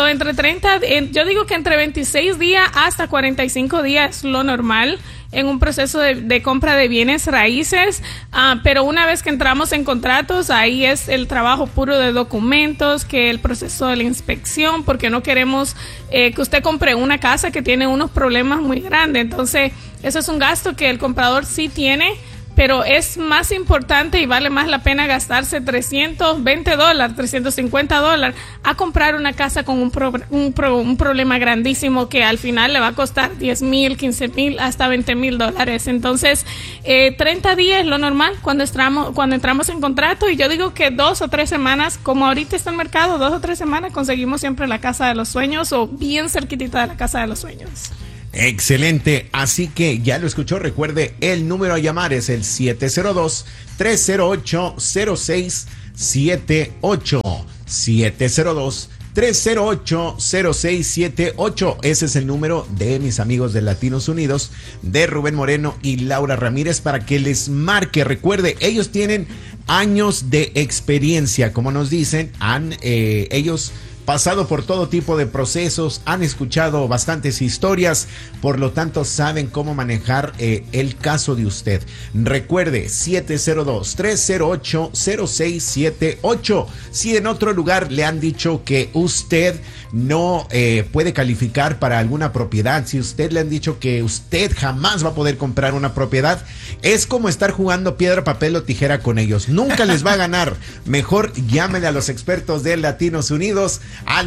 Yo digo que entre 26 días hasta 45 días es lo normal en un proceso de compra de bienes raíces, pero una vez que entramos en contratos, ahí es el trabajo puro de documentos, que el proceso de la inspección, porque no queremos que usted compre una casa que tiene unos problemas muy grandes. Entonces, eso es un gasto que el comprador sí tiene, pero es más importante y vale más la pena gastarse $320, $350 a comprar una casa con un problema grandísimo que al final le va a costar $10,000, $15,000, hasta $20,000. Entonces, 30 días es lo normal cuando entramos en contrato, y yo digo que 2 o 3 semanas, como ahorita está el mercado, 2 o 3 semanas conseguimos siempre la casa de los sueños o bien cerquitita de la casa de los sueños. Excelente, así que ya lo escuchó. Recuerde, el número a llamar es el 702-308-0678. 702-308-0678. Ese es el número de mis amigos de Latinos Unidos, de Rubén Moreno y Laura Ramírez, para que les marque. Recuerde, ellos tienen años de experiencia, como nos dicen, ellos pasado por todo tipo de procesos, han escuchado bastantes historias, por lo tanto saben cómo manejar el caso de usted. Recuerde, 702-308-0678. Si en otro lugar le han dicho que usted no puede calificar para alguna propiedad, si usted le han dicho que usted jamás va a poder comprar una propiedad, es como estar jugando piedra, papel o tijera con ellos. Nunca les va a ganar. Mejor llámele a los expertos de Latinos Unidos al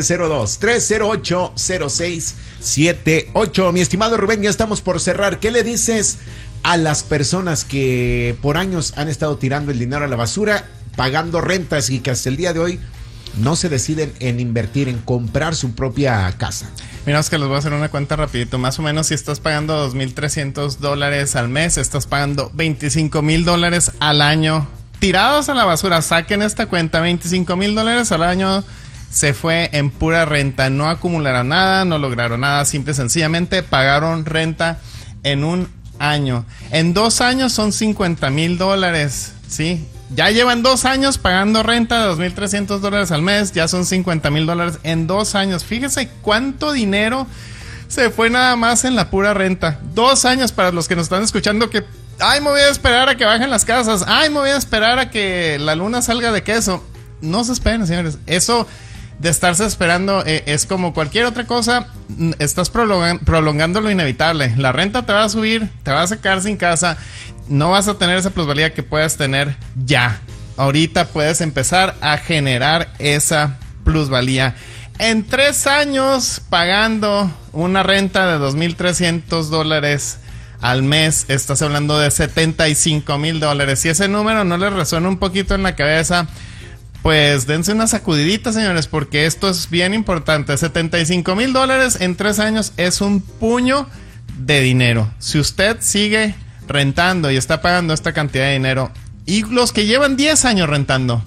702-308-0678. Mi estimado Rubén, ya estamos por cerrar. ¿Qué le dices a las personas que por años han estado tirando el dinero a la basura, pagando rentas y que hasta el día de hoy no se deciden en invertir, en comprar su propia casa? Mira, es que les voy a hacer una cuenta rapidito. Más o menos, si estás pagando $2,300 al mes, estás pagando $25,000 al año tirados a la basura. Saquen esta cuenta, $25,000 al año se fue en pura renta. No acumularon nada, no lograron nada, simple y sencillamente pagaron renta en un año. En 2 años son $50,000, ¿sí? Ya llevan 2 años pagando renta de $2,300 al mes, ya son $50,000 en 2 años. Fíjese cuánto dinero se fue nada más en la pura renta. 2 años para los que nos están escuchando que, ay, me voy a esperar a que bajen las casas, ay, me voy a esperar a que la luna salga de queso. No se esperen, señores. Eso de estarse esperando es como cualquier otra cosa, estás prolongando lo inevitable. La renta te va a subir, te vas a quedar sin casa, no vas a tener esa plusvalía que puedes tener ya. Ahorita puedes empezar a generar esa plusvalía. En 3 años pagando una renta de $2,300 al mes, estás hablando de $75,000. Si ese número no les resuena un poquito en la cabeza, pues dense una sacudidita, señores, porque esto es bien importante. $75,000 en 3 años es un puño de dinero. Si usted sigue rentando y está pagando esta cantidad de dinero, y los que llevan 10 años rentando,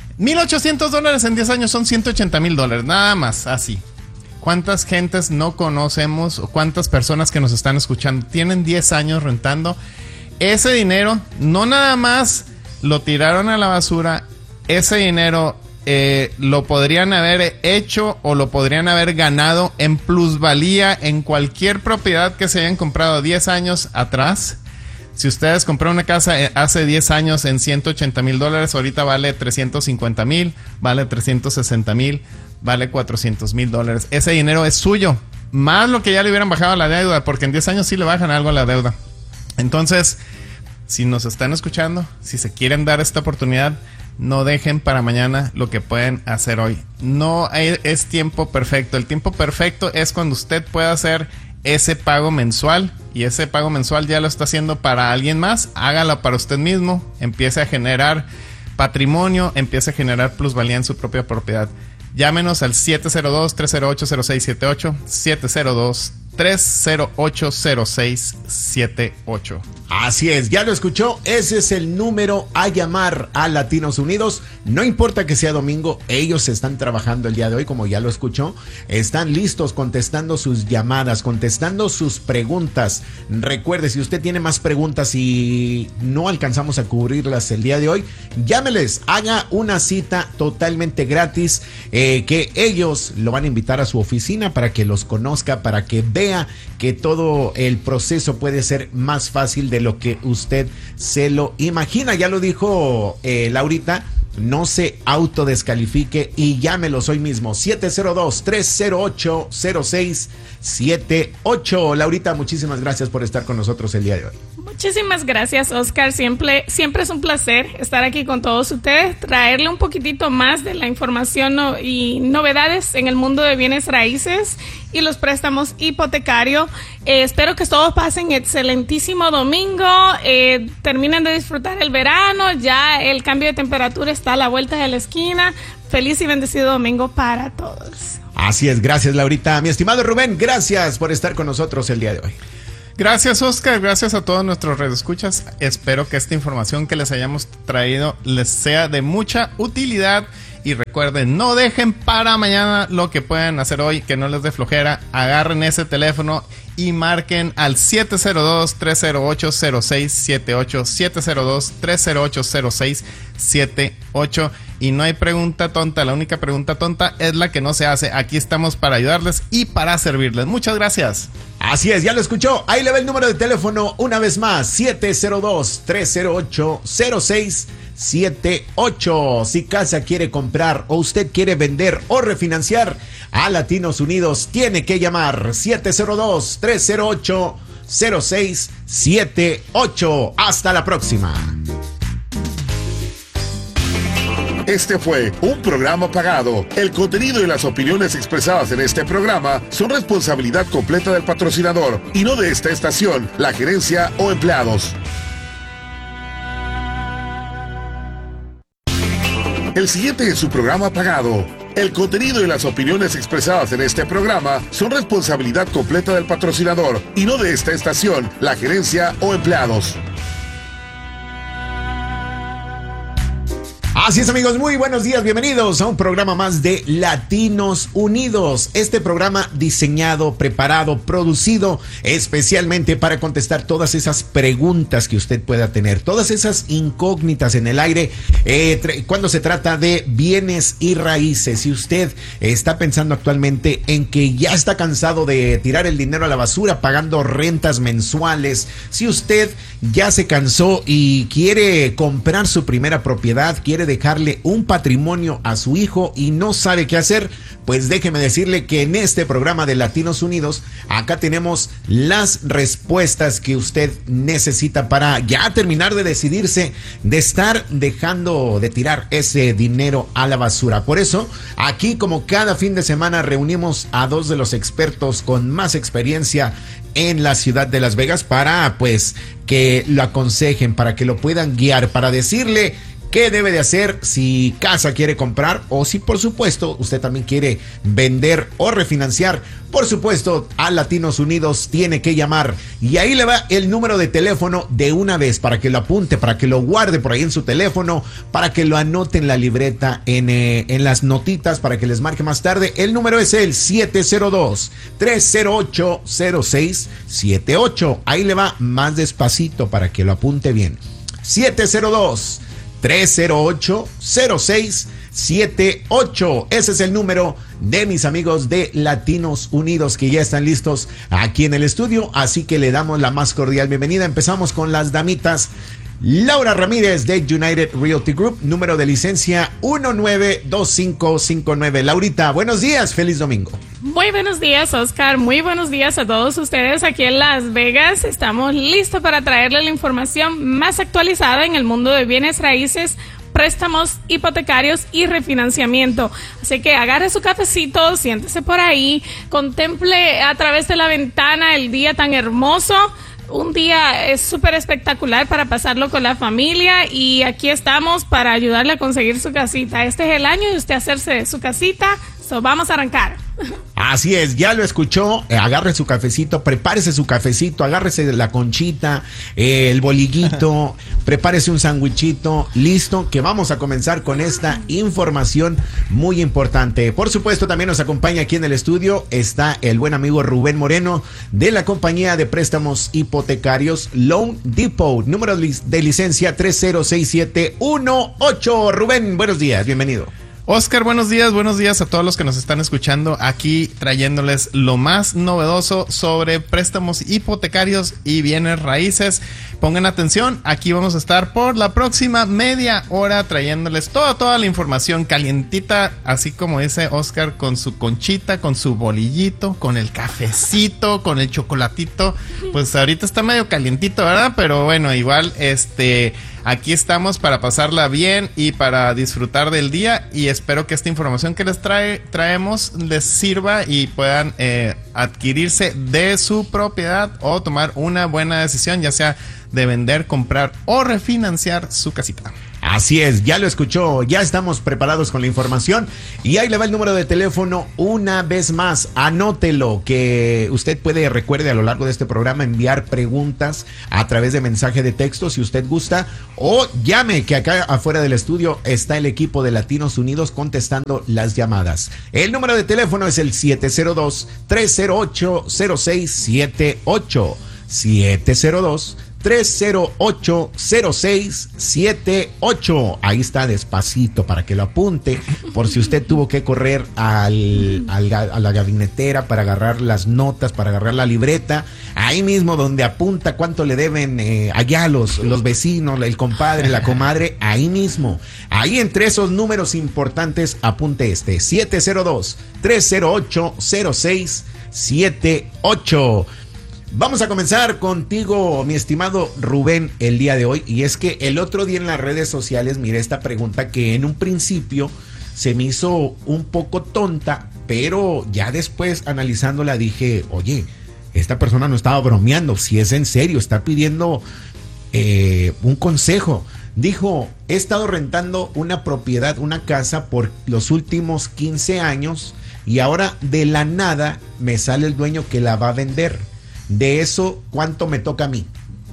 $1,800 en 10 años son $180,000, nada más, así. ¿Cuántas gentes no conocemos o cuántas personas que nos están escuchando tienen 10 años rentando? Ese dinero no nada más lo tiraron a la basura. Ese dinero lo podrían haber hecho o lo podrían haber ganado en plusvalía en cualquier propiedad que se hayan comprado 10 años atrás. Si ustedes compraron una casa hace 10 años en $180,000, ahorita vale $350,000, vale $360,000, vale $400,000. Ese dinero es suyo, más lo que ya le hubieran bajado la deuda, porque en 10 años sí le bajan algo a la deuda. Entonces, si nos están escuchando, si se quieren dar esta oportunidad, no dejen para mañana lo que pueden hacer hoy. No es tiempo perfecto. El tiempo perfecto es cuando usted pueda hacer ese pago mensual, y ese pago mensual ya lo está haciendo para alguien más. Hágalo para usted mismo. Empiece a generar patrimonio, empiece a generar plusvalía en su propia propiedad. Llámenos al 702-308-0678, 702-308-0678. Así es, ya lo escuchó, ese es el número a llamar a Latinos Unidos. No importa que sea domingo, ellos están trabajando el día de hoy, como ya lo escuchó. Están listos contestando sus llamadas, contestando sus preguntas. Recuerde, si usted tiene más preguntas y no alcanzamos a cubrirlas el día de hoy, llámeles, haga una cita totalmente gratis, que ellos lo van a invitar a su oficina para que los conozca, para que vea que todo el proceso puede ser más fácil de lo que usted se lo imagina. Ya lo dijo Laurita, no se autodescalifique y llámelos hoy mismo, 702-308-0678. Laurita, muchísimas gracias por estar con nosotros el día de hoy. Muchísimas gracias, Oscar. Siempre es un placer estar aquí con todos ustedes, traerle un poquitito más de la información y novedades en el mundo de bienes raíces y los préstamos hipotecarios. Espero que todos pasen excelentísimo domingo, terminen de disfrutar el verano, ya el cambio de temperatura está a la vuelta de la esquina. Feliz y bendecido domingo para todos. Así es, gracias Laurita. Mi estimado Rubén, gracias por estar con nosotros el día de hoy. Gracias, Oscar, gracias a todos nuestros radioescuchas. Espero que esta información que les hayamos traído les sea de mucha utilidad. Y recuerden, no dejen para mañana lo que pueden hacer hoy, que no les dé flojera. Agarren ese teléfono y marquen al 702-308-0678, 702-308-0678. Y no hay pregunta tonta, la única pregunta tonta es la que no se hace. Aquí estamos para ayudarles y para servirles. Muchas gracias. Así es, ya lo escuchó. Ahí le va el número de teléfono una vez más, 702-308-0678. Si casa quiere comprar o usted quiere vender o refinanciar, a Latinos Unidos tiene que llamar 702-308-0678. Hasta la próxima. Este fue un programa pagado. El contenido y las opiniones expresadas en este programa son responsabilidad completa del patrocinador y no de esta estación, la gerencia o empleados. El siguiente es su programa pagado. El contenido y las opiniones expresadas en este programa son responsabilidad completa del patrocinador y no de esta estación, la gerencia o empleados. Así es, amigos, muy buenos días, bienvenidos a un programa más de Latinos Unidos. Este programa diseñado, preparado, producido especialmente para contestar todas esas preguntas que usted pueda tener, todas esas incógnitas en el aire cuando se trata de bienes y raíces. Si usted está pensando actualmente en que ya está cansado de tirar el dinero a la basura pagando rentas mensuales, si usted ya se cansó y quiere comprar su primera propiedad, quiere dejarle un patrimonio a su hijo y no sabe qué hacer, pues déjeme decirle que en este programa de Latinos Unidos, acá tenemos las respuestas que usted necesita para ya terminar de decidirse de estar dejando de tirar ese dinero a la basura. Por eso, aquí como cada fin de semana reunimos a dos de los expertos con más experiencia en la ciudad de Las Vegas para pues que lo aconsejen, para que lo puedan guiar, para decirle qué debe de hacer si casa quiere comprar o si por supuesto usted también quiere vender o refinanciar. Por supuesto, a Latinos Unidos tiene que llamar y ahí le va el número de teléfono de una vez para que lo apunte, para que lo guarde por ahí en su teléfono, para que lo anote en la libreta, en las notitas, para que les marque más tarde. El número es el 702-308-0678. Ahí le va más despacito para que lo apunte bien. 702-308-0678. Ese es el número de mis amigos de Latinos Unidos que ya están listos aquí en el estudio, así que le damos la más cordial bienvenida. Empezamos con las damitas. Laura Ramírez de United Realty Group, número de licencia 192559. Laurita, buenos días, feliz domingo. Muy buenos días, Oscar. Muy buenos días a todos ustedes aquí en Las Vegas. Estamos listos para traerle la información más actualizada en el mundo de bienes raíces, préstamos hipotecarios y refinanciamiento. Así que agarre su cafecito, siéntese por ahí, contemple a través de la ventana el día tan hermoso. Un día es súper espectacular para pasarlo con la familia y aquí estamos para ayudarle a conseguir su casita. Este es el año de usted hacerse de su casita, vamos a arrancar. Así es, ya lo escuchó, agarre su cafecito, prepárese su cafecito, agárrese la conchita, el bolillito, prepárese un sandwichito, listo, que vamos a comenzar con esta información muy importante. Por supuesto, también nos acompaña aquí en el estudio, está el buen amigo Rubén Moreno de la compañía de préstamos hipotecarios Loan Depot, número de licencia 306718. Rubén, buenos días, bienvenido. Oscar, buenos días a todos los que nos están escuchando aquí trayéndoles lo más novedoso sobre préstamos hipotecarios y bienes raíces. Pongan atención, aquí vamos a estar por la próxima media hora trayéndoles toda la información calientita, así como dice Oscar, con su conchita, con su bolillito, con el cafecito, con el chocolatito. Pues ahorita está medio calientito, ¿verdad? Pero bueno, igual aquí estamos para pasarla bien y para disfrutar del día, y espero que esta información que les traemos les sirva y puedan adquirirse de su propiedad o tomar una buena decisión, ya sea de vender, comprar o refinanciar su casita. Así es, ya lo escuchó, ya estamos preparados con la información y ahí le va el número de teléfono una vez más, anótelo, que usted puede, recuerde, a lo largo de este programa enviar preguntas a través de mensaje de texto si usted gusta, o llame, que acá afuera del estudio está el equipo de Latinos Unidos contestando las llamadas. El número de teléfono es el 702-308-0678, 702-308-0678. Ahí está, despacito para que lo apunte, por si usted tuvo que correr a la gabinetera para agarrar las notas, para agarrar la libreta. Ahí mismo donde apunta cuánto le deben allá los vecinos, el compadre, la comadre, ahí mismo. Ahí entre esos números importantes apunte 702-308-0678. Vamos a comenzar contigo, mi estimado Rubén, el día de hoy. Y es que el otro día en las redes sociales miré esta pregunta que en un principio se me hizo un poco tonta, pero ya después analizándola dije, oye, esta persona no estaba bromeando, si es en serio, está pidiendo un consejo. Dijo, he estado rentando una propiedad, una casa por los últimos 15 años y ahora de la nada me sale el dueño que la va a vender. De eso, ¿cuánto me toca a mí?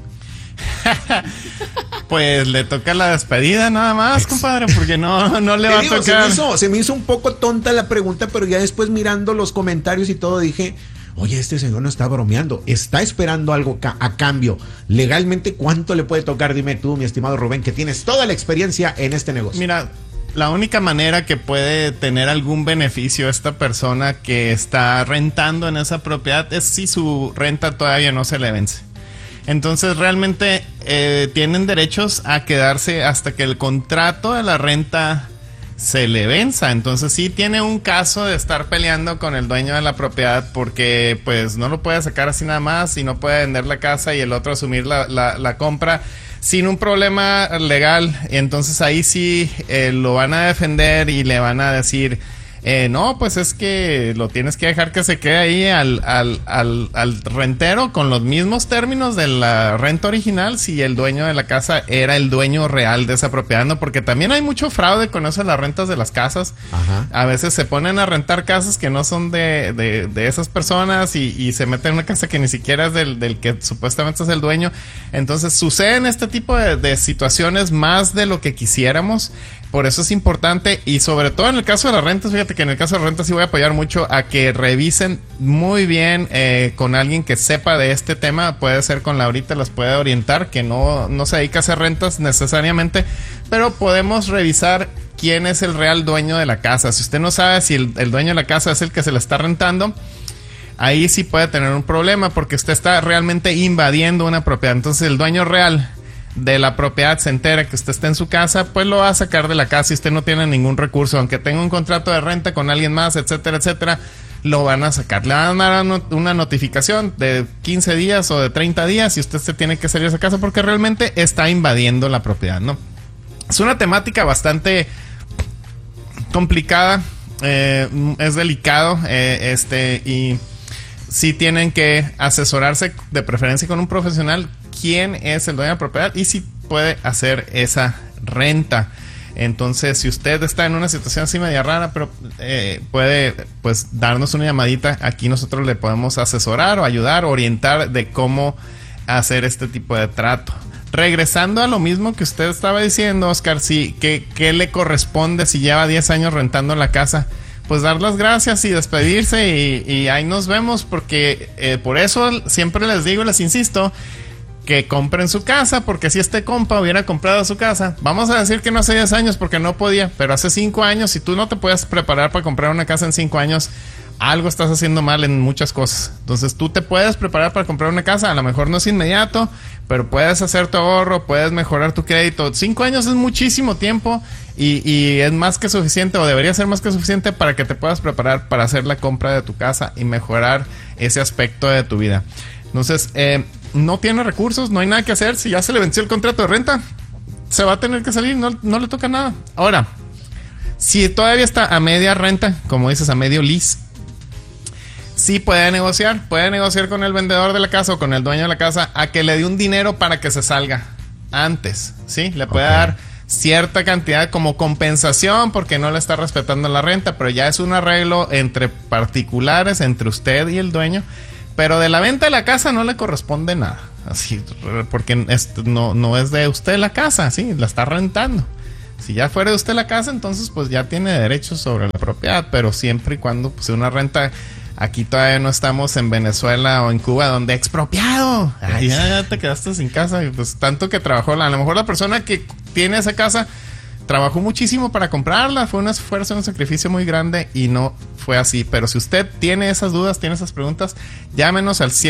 Pues le toca la despedida nada más, compadre, porque no le va a tocar. Se me hizo un poco tonta la pregunta, pero ya después mirando los comentarios y todo dije, oye, este señor no está bromeando, está esperando algo a cambio. Legalmente, ¿cuánto le puede tocar? Dime tú, mi estimado Rubén, que tienes toda la experiencia en este negocio. Mira, la única manera que puede tener algún beneficio esta persona que está rentando en esa propiedad es si su renta todavía no se le vence. Entonces realmente tienen derechos a quedarse hasta que el contrato de la renta se le venza. Entonces sí tiene un caso de estar peleando con el dueño de la propiedad, porque pues no lo puede sacar así nada más y no puede vender la casa y el otro asumir la compra sin un problema legal. Entonces ahí sí lo van a defender y le van a decir, no, pues es que lo tienes que dejar que se quede ahí al rentero con los mismos términos de la renta original, si el dueño de la casa era el dueño real de esa propiedad, ¿no? Porque también hay mucho fraude con eso de las rentas de las casas. Ajá. A veces se ponen a rentar casas que no son de esas personas y se meten en una casa que ni siquiera es del que supuestamente es el dueño. Entonces suceden este tipo de situaciones más de lo que quisiéramos. Por eso es importante, y sobre todo en el caso de las rentas, fíjate que en el caso de rentas sí voy a apoyar mucho a que revisen muy bien con alguien que sepa de este tema. Puede ser con Laurita, las puede orientar, que no se dedica a hacer rentas necesariamente, pero podemos revisar quién es el real dueño de la casa. Si usted no sabe si el dueño de la casa es el que se la está rentando, ahí sí puede tener un problema, porque usted está realmente invadiendo una propiedad. Entonces el dueño real de la propiedad se entera que usted está en su casa, pues lo va a sacar de la casa y usted no tiene ningún recurso, aunque tenga un contrato de renta con alguien más, etcétera, etcétera, lo van a sacar. Le van a dar una notificación de 15 días o de 30 días y usted se tiene que salir de esa casa porque realmente está invadiendo la propiedad, ¿no? Es una temática bastante complicada, es delicado, y sí tienen que asesorarse de preferencia con un profesional quién es el dueño de la propiedad y si puede hacer esa renta. Entonces, si usted está en una situación así media rara, pero puede pues darnos una llamadita, aquí nosotros le podemos asesorar o ayudar, orientar de cómo hacer este tipo de trato. Regresando a lo mismo que usted estaba diciendo, Oscar, sí, ¿qué le corresponde si lleva 10 años rentando la casa? Pues dar las gracias y despedirse y ahí nos vemos, porque por eso siempre les digo, les insisto, que compren su casa, porque si este compa hubiera comprado su casa, vamos a decir que no hace 10 años porque no podía, pero hace 5 años, si tú no te puedes preparar para comprar una casa en 5 años, algo estás haciendo mal en muchas cosas. Entonces tú te puedes preparar para comprar una casa, a lo mejor no es inmediato, pero puedes hacer tu ahorro, puedes mejorar tu crédito. 5 años es muchísimo tiempo y es más que suficiente, o debería ser más que suficiente, para que te puedas preparar para hacer la compra de tu casa y mejorar ese aspecto de tu vida. Entonces, no tiene recursos, no hay nada que hacer. Si ya se le venció el contrato de renta, se va a tener que salir, no le toca nada. Ahora, si todavía está a media renta, como dices, a medio lease, sí puede negociar con el vendedor de la casa o con el dueño de la casa a que le dé un dinero para que se salga antes, ¿sí? Le puede dar cierta cantidad como compensación porque no le está respetando la renta, pero ya es un arreglo entre particulares, entre usted y el dueño. Pero de la venta de la casa no le corresponde nada, así, porque no es de usted la casa, sí, la está rentando. Si ya fuera de usted la casa, entonces pues ya tiene derechos sobre la propiedad, pero siempre y cuando pues una renta. Aquí todavía no estamos en Venezuela o en Cuba, donde expropiado. Ay, ya te quedaste sin casa. Y pues tanto que trabajó, a lo mejor la persona que tiene esa casa trabajó muchísimo para comprarla, fue un esfuerzo, un sacrificio muy grande y no fue así. Pero si usted tiene esas dudas, tiene esas preguntas, llámenos al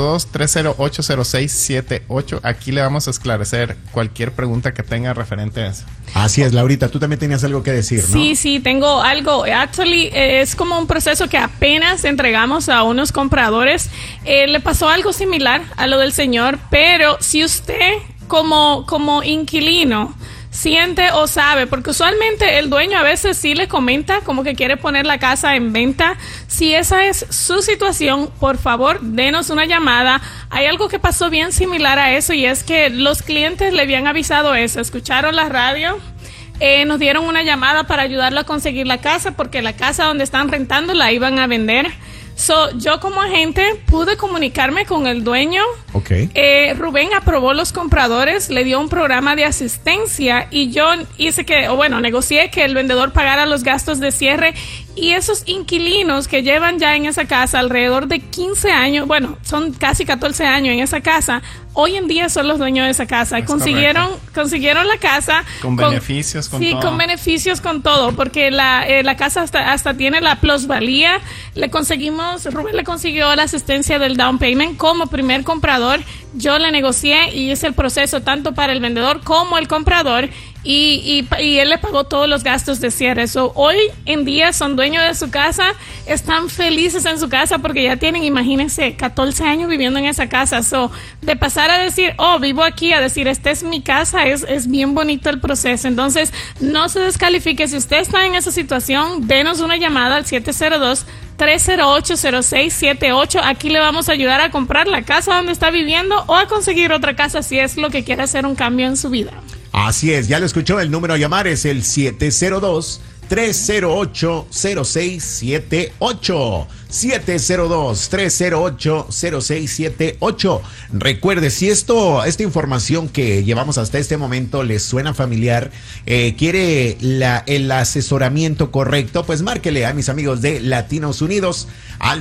702-308-0678. Aquí le vamos a esclarecer cualquier pregunta que tenga referente a eso. Así es, Laurita, tú también tenías algo que decir, ¿no? Sí, tengo algo. Actually, es como un proceso que apenas entregamos a unos compradores. Le pasó algo similar a lo del señor, pero si usted como inquilino siente o sabe, porque usualmente el dueño a veces sí le comenta como que quiere poner la casa en venta. Si esa es su situación, por favor, denos una llamada. Hay algo que pasó bien similar a eso y es que los clientes le habían avisado eso, escucharon la radio, nos dieron una llamada para ayudarlo a conseguir la casa porque la casa donde están rentando la iban a vender. Yo como agente pude comunicarme con el dueño. Rubén aprobó los compradores, le dio un programa de asistencia y yo negocié que el vendedor pagara los gastos de cierre. Y esos inquilinos que llevan ya en esa casa alrededor de 15 años, son casi 14 años en esa casa, hoy en día son los dueños de esa casa. Consiguieron la casa. Con beneficios, con todo. Sí, con beneficios, con todo, porque la casa hasta tiene la plusvalía. Rubén le consiguió la asistencia del down payment como primer comprador. Yo le negocié y hice el proceso tanto para el vendedor como el comprador. Y él le pagó todos los gastos de cierre. Hoy en día son dueños de su casa, están felices en su casa porque ya tienen, imagínense, 14 años viviendo en esa casa. De pasar a decir, vivo aquí, a decir, esta es mi casa, es bien bonito el proceso. Entonces, no se descalifique. Si usted está en esa situación, denos una llamada al 702-308-0678. Aquí le vamos a ayudar a comprar la casa donde está viviendo o a conseguir otra casa si es lo que quiere hacer un cambio en su vida. Así es, ya lo escuchó, el número a llamar es el 702-308-0678. 702-308-0678. Recuerde, si esta información que llevamos hasta este momento les suena familiar, quiere el asesoramiento correcto, pues márquele a mis amigos de Latinos Unidos al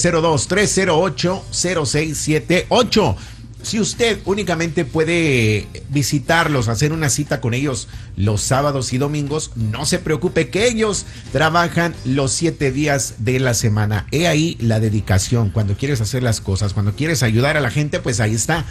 702-308-0678. Si usted únicamente puede visitarlos, hacer una cita con ellos los sábados y domingos, no se preocupe que ellos trabajan los 7 días de la semana. He ahí la dedicación. Cuando quieres hacer las cosas, cuando quieres ayudar a la gente, pues ahí está.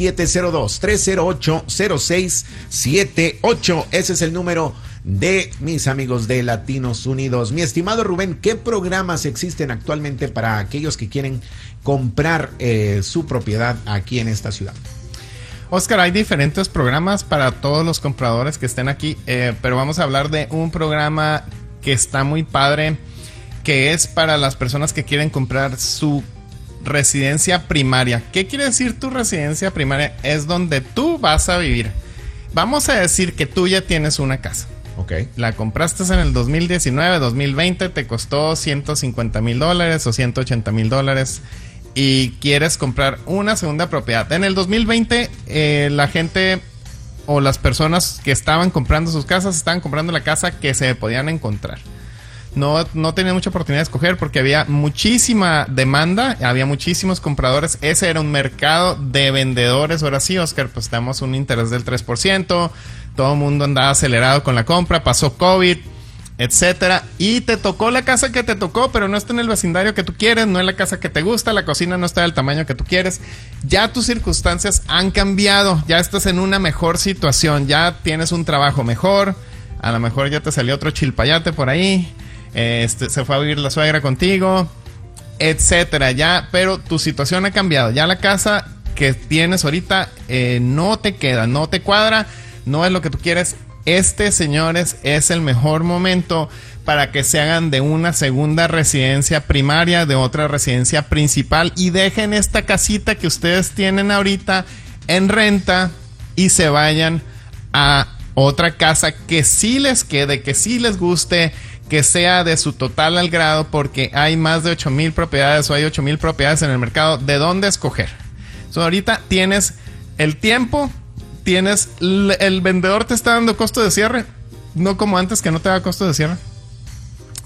702-308-0678. Ese es el número de mis amigos de Latinos Unidos. Mi estimado Rubén, ¿qué programas existen actualmente para aquellos que quieren comprar su propiedad aquí en esta ciudad? Oscar, hay diferentes programas para todos los compradores que estén aquí, pero vamos a hablar de un programa que está muy padre, que es para las personas que quieren comprar su residencia primaria. ¿Qué quiere decir tu residencia primaria? Es donde tú vas a vivir. Vamos a decir que tú ya tienes una casa. La compraste en el 2019, 2020, te costó $150,000 o $180,000 y quieres comprar una segunda propiedad. En el 2020, la gente o las personas que estaban comprando sus casas estaban comprando la casa que se podían encontrar. no tenía mucha oportunidad de escoger porque había muchísima demanda, había muchísimos compradores. Ese era un mercado de vendedores. Ahora sí, Oscar, pues damos un interés del 3%, todo el mundo andaba acelerado con la compra, pasó COVID, etcétera, y te tocó la casa que te tocó, pero no está en el vecindario que tú quieres, no es la casa que te gusta, la cocina no está del tamaño que tú quieres. Ya tus circunstancias han cambiado, ya estás en una mejor situación, ya tienes un trabajo mejor, a lo mejor ya te salió otro chilpayate por ahí, se fue a vivir la suegra contigo, etcétera, ya, pero tu situación ha cambiado, ya la casa que tienes ahorita no te queda, no te cuadra, no es lo que tú quieres. Señores, es el mejor momento para que se hagan de una segunda residencia primaria, de otra residencia principal, y dejen esta casita que ustedes tienen ahorita en renta y se vayan a otra casa que sí les quede, que sí les guste, que sea de su total agrado, porque hay más de 8,000 propiedades o hay 8,000 propiedades en el mercado de dónde escoger. Ahorita tienes el tiempo, el vendedor te está dando costo de cierre, no como antes que no te da costo de cierre.